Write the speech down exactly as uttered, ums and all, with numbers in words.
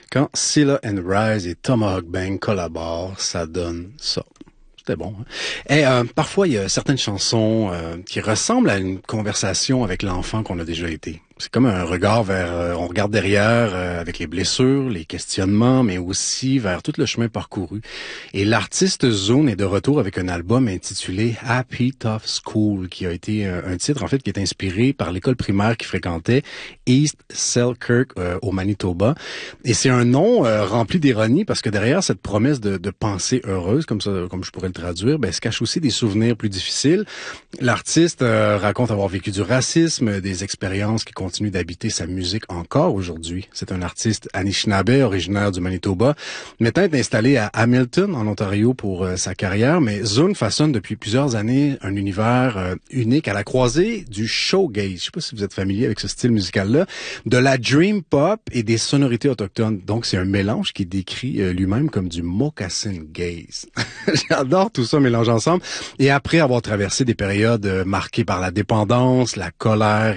Quand Cilla and Rise et Tomahawk Bang collaborent, ça donne ça. C'était bon. Hein? Et euh, parfois, il y a certaines chansons euh, qui ressemblent à une conversation avec l'enfant qu'on a déjà été. C'est comme un regard vers, euh, on regarde derrière euh, avec les blessures, les questionnements, mais aussi vers tout le chemin parcouru. Et l'artiste Zune est de retour avec un album intitulé Happy Tough School, qui a été euh, un titre en fait qui est inspiré par l'école primaire qu'il fréquentait, East Selkirk euh, au Manitoba. Et c'est un nom euh, rempli d'ironie parce que derrière cette promesse de, de pensée heureuse, comme ça, comme je pourrais le traduire, ben se cache aussi des souvenirs plus difficiles. L'artiste euh, raconte avoir vécu du racisme, des expériences qui continue d'habiter sa musique encore aujourd'hui. C'est un artiste Anishinaabe, originaire du Manitoba, maintenant est installé à Hamilton, en Ontario, pour euh, sa carrière, mais Zune façonne depuis plusieurs années un univers euh, unique à la croisée du shoegaze. Je sais pas si vous êtes familier avec ce style musical-là, de la dream pop et des sonorités autochtones. Donc, c'est un mélange qui décrit euh, lui-même comme du mocassin gaze. J'adore tout ça mélange ensemble. Et après avoir traversé des périodes euh, marquées par la dépendance, la colère